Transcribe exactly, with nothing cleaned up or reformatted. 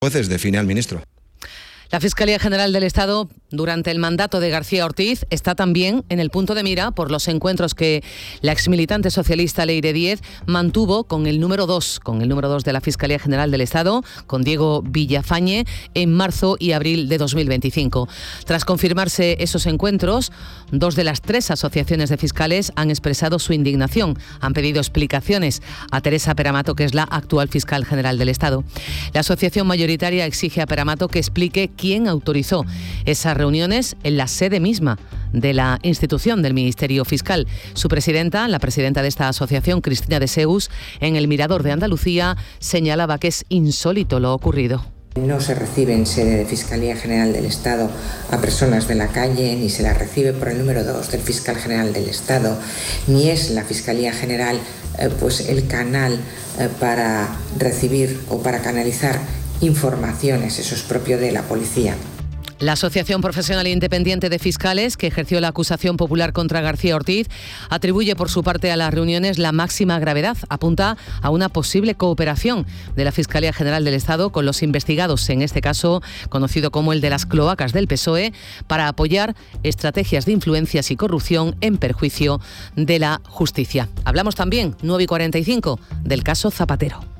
Jueces define al ministro. La Fiscalía General del Estado, durante el mandato de García Ortiz, está también en el punto de mira por los encuentros que la exmilitante socialista Leire Díez mantuvo con el número dos, con el número dos de la Fiscalía General del Estado, con Diego Villafañe, en marzo y abril de dos mil veinticinco. Tras confirmarse esos encuentros, dos de las tres asociaciones de fiscales han expresado su indignación. Han pedido explicaciones a Teresa Peramato, que es la actual fiscal general del Estado. La asociación mayoritaria exige a Peramato que explique quién autorizó esas reuniones en la sede misma de la institución del Ministerio Fiscal. Su presidenta, la presidenta de esta asociación, Cristina de Seus, en El Mirador de Andalucía, señalaba que es insólito lo ocurrido. No se recibe en sede de Fiscalía General del Estado a personas de la calle, ni se las recibe por el número dos del Fiscal General del Estado, ni es la Fiscalía General eh, pues el canal eh, para recibir o para canalizar informaciones, eso es propio de la policía. La Asociación Profesional Independiente de Fiscales, que ejerció la acusación popular contra García Ortiz, atribuye por su parte a las reuniones la máxima gravedad. Apunta a una posible cooperación de la Fiscalía General del Estado con los investigados, en este caso conocido como el de las cloacas del P S O E, para apoyar estrategias de influencias y corrupción en perjuicio de la justicia. Hablamos también, nueve y cuarenta y cinco, del caso Zapatero.